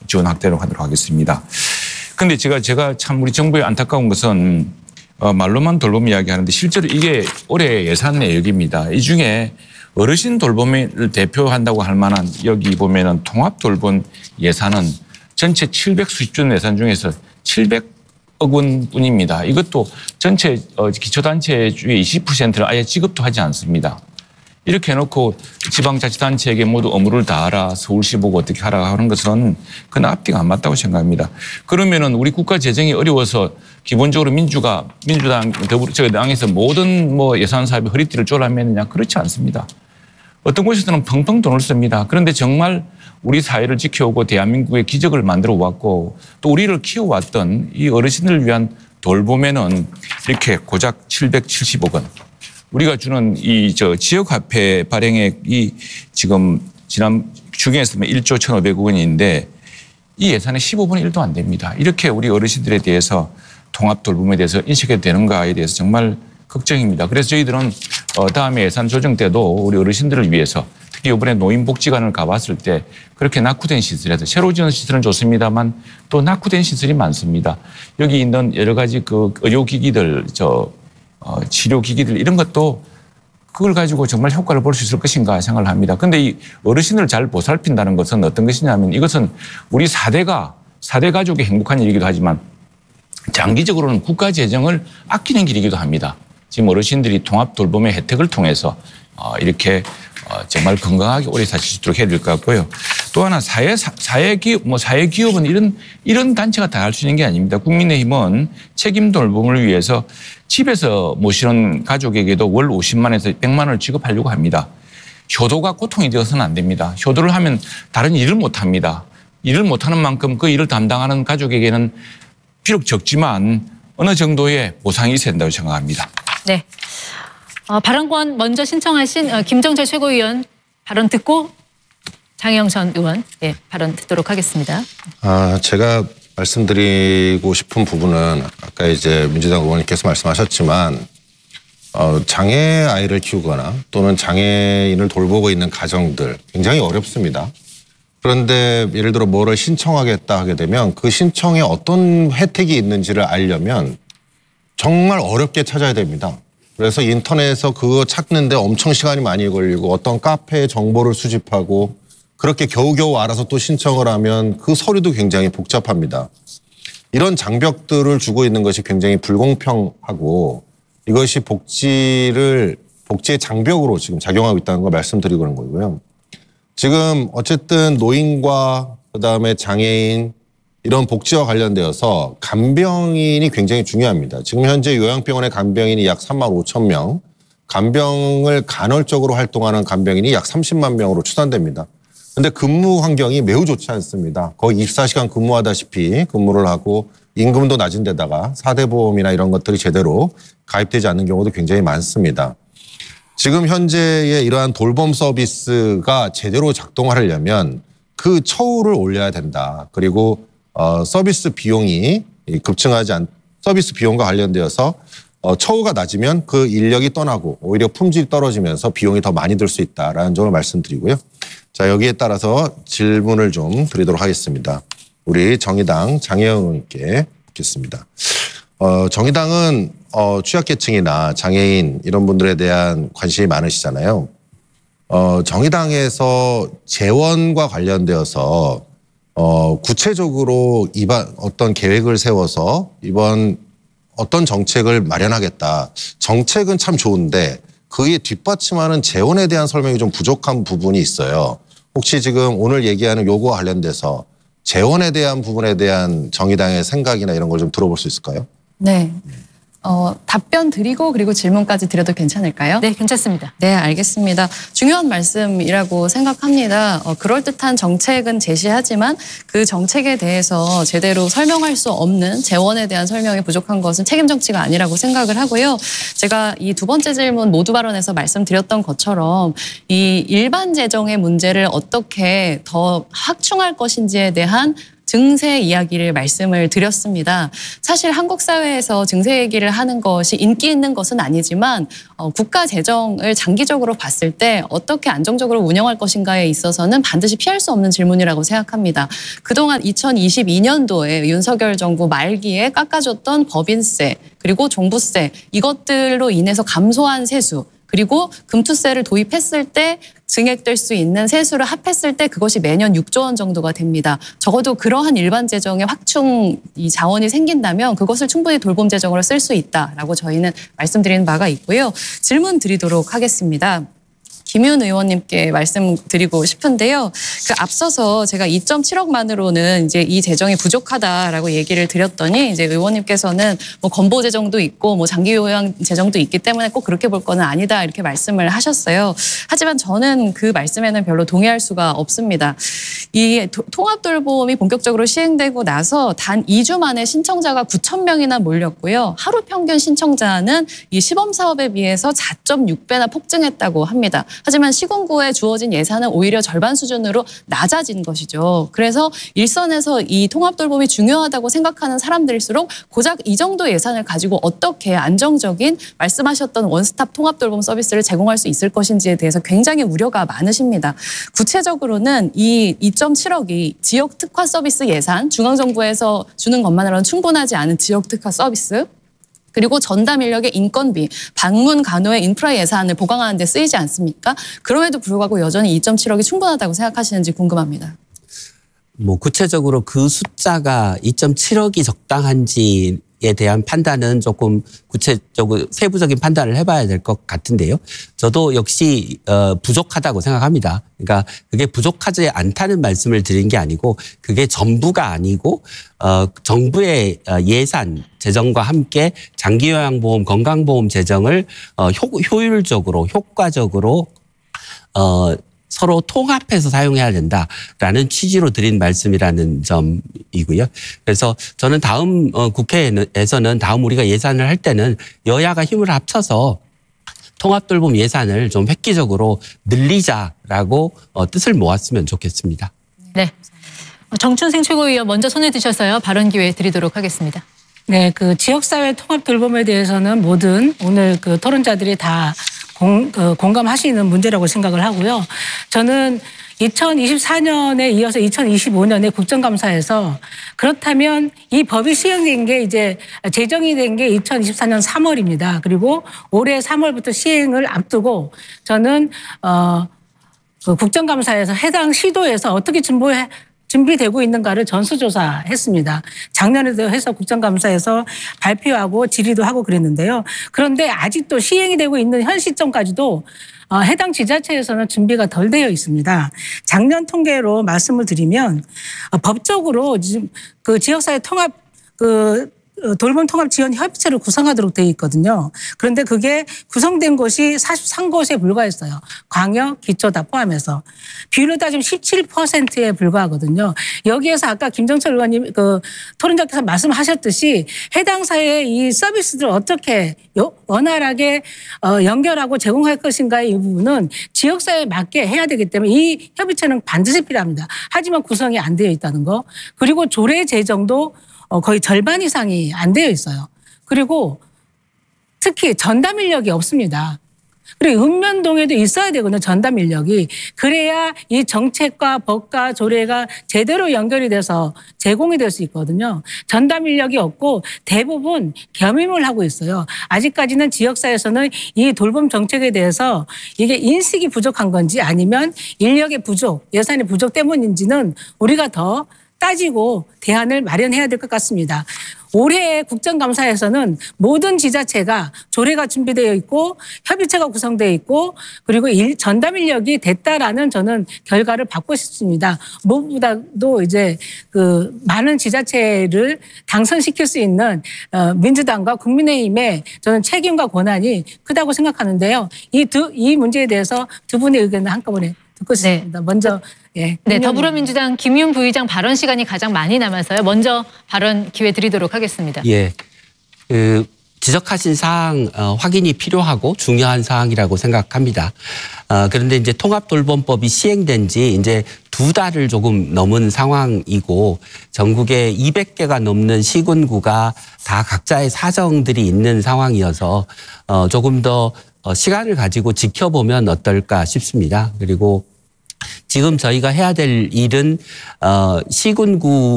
지원 확대를 하도록 하겠습니다. 그런데 제가 참 우리 정부의 안타까운 것은 말로만 돌봄 이야기하는데 실제로 이게 올해 예산 내역입니다. 이 중에 어르신 돌봄을 대표한다고 할 만한 여기 보면은 통합 돌봄 예산은 전체 700수십조 원 예산 중에서 700억 원 뿐입니다. 이것도 전체 기초단체주의 20%를 아예 지급도 하지 않습니다. 이렇게 해놓고 지방자치단체에게 모두 업무를 다 하라, 서울시 보고 어떻게 하라 하는 것은 그건 앞뒤가 안 맞다고 생각합니다. 그러면은 우리 국가 재정이 어려워서 기본적으로 민주당, 더불어당에서 모든 예산 사업에 허리띠를 졸라매느냐 그렇지 않습니다. 어떤 곳에서는 펑펑 돈을 씁니다. 그런데 정말 우리 사회를 지켜오고 대한민국의 기적을 만들어 왔고 또 우리를 키워왔던 이 어르신을 위한 돌봄에는 이렇게 고작 770억 원. 우리가 주는 이 지역화폐 발행액이 지금 지난 중에서 1조 1,500억 원인데 이 예산의 15분의 1도 안 됩니다. 이렇게 우리 어르신들에 대해서 통합 돌봄에 대해서 인식해도 되는가에 대해서 정말 걱정입니다. 그래서 저희들은 다음에 예산 조정 때도 우리 어르신들을 위해서 특히 이번에 노인복지관을 가봤을 때 그렇게 낙후된 시설에서 새로 지은 시설은 좋습니다만 또 낙후된 시설이 많습니다. 여기 있는 여러 가지 그 의료기기들 치료기기들 이런 것도 그걸 가지고 정말 효과를 볼 수 있을 것인가 생각을 합니다. 그런데 이 어르신을 잘 보살핀다는 것은 어떤 것이냐면 이것은 우리 4대 가족의 행복한 일이기도 하지만 장기적으로는 국가 재정을 아끼는 길이기도 합니다. 지금 어르신들이 통합 돌봄의 혜택을 통해서 이렇게 정말 건강하게 오래 사실 수 있도록 해야 될 것 같고요. 또 하나 사회기업은 이런 단체가 다 할 수 있는 게 아닙니다. 국민의힘은 책임 돌봄을 위해서 집에서 모시는 가족에게도 월 50만에서 100만 원을 지급하려고 합니다. 효도가 고통이 되어서는 안 됩니다. 효도를 하면 다른 일을 못 합니다. 일을 못하는 만큼 그 일을 담당하는 가족에게는 비록 적지만 어느 정도의 보상이 있어야 된다고 생각합니다. 네. 발언권 먼저 신청하신 김정철 최고위원 발언 듣고 장혜영 전 의원 발언 듣도록 하겠습니다. 제가 말씀드리고 싶은 부분은 아까 이제 민주당 의원님께서 말씀하셨지만 장애 아이를 키우거나 또는 장애인을 돌보고 있는 가정들 굉장히 어렵습니다. 그런데 예를 들어 뭐를 신청하겠다 하게 되면 그 신청에 어떤 혜택이 있는지를 알려면 정말 어렵게 찾아야 됩니다. 그래서 인터넷에서 그거 찾는데 엄청 시간이 많이 걸리고 어떤 카페에 정보를 수집하고 그렇게 겨우겨우 알아서 또 신청을 하면 그 서류도 굉장히 복잡합니다. 이런 장벽들을 주고 있는 것이 굉장히 불공평하고 이것이 복지의 장벽으로 지금 작용하고 있다는 걸 말씀드리고 있는 거고요. 지금 어쨌든 노인과 그다음에 장애인 이런 복지와 관련되어서 간병인이 굉장히 중요합니다. 지금 현재 요양병원의 간병인이 약 3만 5천 명, 간병을 간헐적으로 활동하는 간병인이 약 30만 명으로 추산됩니다. 그런데 근무 환경이 매우 좋지 않습니다. 거의 24시간 근무하다시피 근무를 하고 임금도 낮은 데다가 4대 보험이나 이런 것들이 제대로 가입되지 않는 경우도 굉장히 많습니다. 지금 현재의 이러한 돌봄 서비스가 제대로 작동하려면 그 처우를 올려야 된다. 그리고 서비스 비용이 서비스 비용과 관련되어서 처우가 낮으면 그 인력이 떠나고 오히려 품질이 떨어지면서 비용이 더 많이 들 수 있다라는 점을 말씀드리고요. 자, 여기에 따라서 질문을 좀 드리도록 하겠습니다. 우리 정의당 장혜영 의원님께 묻겠습니다. 정의당은 취약계층이나 장애인 이런 분들에 대한 관심이 많으시잖아요. 정의당에서 재원과 관련되어서 구체적으로 어떤 계획을 세워서 이번 어떤 정책을 마련하겠다. 정책은 참 좋은데 그에 뒷받침하는 재원에 대한 설명이 좀 부족한 부분이 있어요. 혹시 지금 오늘 얘기하는 요구와 관련돼서 재원에 대한 부분에 대한 정의당의 생각이나 이런 걸 좀 들어볼 수 있을까요? 네. 답변 드리고 그리고 질문까지 드려도 괜찮을까요? 네, 괜찮습니다. 네, 알겠습니다. 중요한 말씀이라고 생각합니다. 그럴듯한 정책은 제시하지만 그 정책에 대해서 제대로 설명할 수 없는 재원에 대한 설명이 부족한 것은 책임 정치가 아니라고 생각을 하고요. 제가 이 두 번째 질문 모두 발언에서 말씀드렸던 것처럼 이 일반 재정의 문제를 어떻게 더 확충할 것인지에 대한 증세 이야기를 말씀을 드렸습니다. 사실 한국 사회에서 증세 얘기를 하는 것이 인기 있는 것은 아니지만 국가 재정을 장기적으로 봤을 때 어떻게 안정적으로 운영할 것인가에 있어서는 반드시 피할 수 없는 질문이라고 생각합니다. 그동안 2022년도에 윤석열 정부 말기에 깎아줬던 법인세 그리고 종부세 이것들로 인해서 감소한 세수 그리고 금투세를 도입했을 때 증액될 수 있는 세수를 합했을 때 그것이 매년 6조 원 정도가 됩니다. 적어도 그러한 일반 재정의 확충 이 자원이 생긴다면 그것을 충분히 돌봄 재정으로 쓸 수 있다라고 저희는 말씀드리는 바가 있고요. 질문 드리도록 하겠습니다. 김윤 의원님께 말씀드리고 싶은데요. 앞서서 제가 2.7억만으로는 이제 이 재정이 부족하다라고 얘기를 드렸더니 이제 의원님께서는 뭐 건보 재정도 있고 뭐 장기 요양 재정도 있기 때문에 꼭 그렇게 볼 거는 아니다 이렇게 말씀을 하셨어요. 하지만 저는 그 말씀에는 별로 동의할 수가 없습니다. 이 통합돌봄이 본격적으로 시행되고 나서 단 2주 만에 신청자가 9,000명이나 몰렸고요. 하루 평균 신청자는 이 시범 사업에 비해서 4.6배나 폭증했다고 합니다. 하지만 시군구에 주어진 예산은 오히려 절반 수준으로 낮아진 것이죠. 그래서 일선에서 이 통합돌봄이 중요하다고 생각하는 사람들일수록 고작 이 정도 예산을 가지고 어떻게 안정적인 말씀하셨던 원스톱 통합돌봄 서비스를 제공할 수 있을 것인지에 대해서 굉장히 우려가 많으십니다. 구체적으로는 이 2.7억이 지역 특화 서비스 예산, 중앙정부에서 주는 것만으로는 충분하지 않은 지역 특화 서비스, 그리고 전담 인력의 인건비, 방문 간호의 인프라 예산을 보강하는 데 쓰이지 않습니까? 그럼에도 불구하고 여전히 2.7억이 충분하다고 생각하시는지 궁금합니다. 뭐 구체적으로 그 숫자가 2.7억이 적당한지에 대한 판단은 조금 구체적으로 세부적인 판단을 해봐야 될 것 같은데요. 저도 역시 부족하다고 생각합니다. 그러니까 그게 부족하지 않다는 말씀을 드린 게 아니고 그게 전부가 아니고 정부의 예산 재정과 함께 장기요양보험, 건강보험 재정을 효율적으로 효과적으로 서로 통합해서 사용해야 된다라는 취지로 드린 말씀이라는 점이고요. 그래서 저는 다음 국회에서는 다음 우리가 예산을 할 때는 여야가 힘을 합쳐서 통합돌봄 예산을 좀 획기적으로 늘리자라고 뜻을 모았으면 좋겠습니다. 네. 정춘생 최고위원 먼저 손에 드셔서요. 발언 기회 드리도록 하겠습니다. 네, 그 지역사회 통합돌봄에 대해서는 모든 오늘 그 토론자들이 다 공감하시는 문제라고 생각을 하고요. 저는 2024년에 이어서 2025년에 국정감사에서 그렇다면 이 법이 시행된 게 이제 제정이 된 게 2024년 3월입니다. 그리고 올해 3월부터 시행을 앞두고 저는 그 국정감사에서 해당 시도에서 어떻게 준비되고 있는가를 전수조사했습니다. 작년에도 해서 국정감사에서 발표하고 질의도 하고 그랬는데요. 그런데 아직도 시행이 되고 있는 현 시점까지도 해당 지자체에서는 준비가 덜 되어 있습니다. 작년 통계로 말씀을 드리면 법적으로 지금 그 지역사회 통합 돌봄 통합 지원 협의체를 구성하도록 되어 있거든요. 그런데 그게 구성된 곳이 43곳에 불과했어요. 광역, 기초 다 포함해서. 비율로 따지면 17%에 불과하거든요. 여기에서 아까 김정철 의원님 그 토론자께서 말씀하셨듯이 해당 사회의 이 서비스들을 어떻게 원활하게 연결하고 제공할 것인가의 이 부분은 지역사회에 맞게 해야 되기 때문에 이 협의체는 반드시 필요합니다. 하지만 구성이 안 되어 있다는 거. 그리고 조례 제정도 거의 절반 이상이 안 되어 있어요. 그리고 특히 전담 인력이 없습니다. 그리고 읍면동에도 있어야 되거든요. 전담 인력이. 그래야 이 정책과 법과 조례가 제대로 연결이 돼서 제공이 될 수 있거든요. 전담 인력이 없고 대부분 겸임을 하고 있어요. 아직까지는 지역사회에서는 이 돌봄 정책에 대해서 이게 인식이 부족한 건지 아니면 인력의 부족, 예산의 부족 때문인지는 우리가 더 따지고 대안을 마련해야 될 것 같습니다. 올해 국정감사에서는 모든 지자체가 조례가 준비되어 있고 협의체가 구성되어 있고 그리고 전담 인력이 됐다라는 저는 결과를 받고 싶습니다. 무엇보다도 이제 그 많은 지자체를 당선시킬 수 있는 민주당과 국민의힘의 저는 책임과 권한이 크다고 생각하는데요. 이 문제에 대해서 두 분의 의견을 한꺼번에 듣고 싶습니다. 네. 먼저 네, 더불어민주당 김윤 부의장 발언 시간이 가장 많이 남아서요. 먼저 발언 기회 드리도록 하겠습니다. 예, 지적하신 사항 확인이 필요하고 중요한 사항이라고 생각합니다. 그런데 이제 통합돌봄법이 시행된 지 이제 2달을 조금 넘은 상황이고 전국에 200개가 넘는 시군구가 다 각자의 사정들이 있는 상황이어서 조금 더 시간을 가지고 지켜보면 어떨까 싶습니다. 그리고 지금 저희가 해야 될 일은 시군구